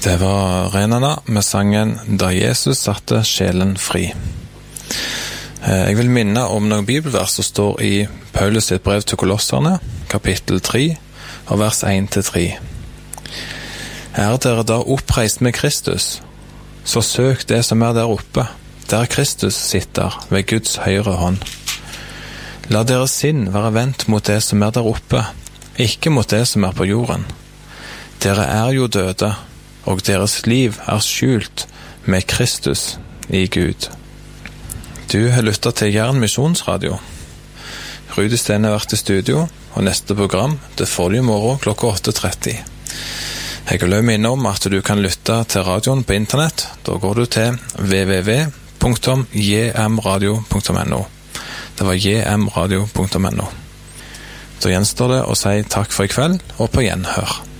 Det var Renana med sangen «Da Jesus satte sjelen fri». Jeg vil minne om noen bibelvers som står i Paulus sitt brev til Kolosserne, kapittel 3, og vers 1-3. Er dere da oppreist med Kristus, så søk det som er der oppe, der Kristus sitter ved Guds høyre hånd. La deres sinn være vendt mot det som er der oppe, ikke mot det som er på jorden. Dere er jo døde, og deres liv er skjult med Kristus i Gud. Du har lyttet til Jern Misjonsradio. Rudi Sten har vært i studio, og neste program det får du i morgen klokka 8:30. Jeg vil også minne om at du kan lytte til radioen på internett. Da går du til www.jmradio.no. Det var jmradio.no. Da gjenstår det å si takk for i kveld, og på gjenhør.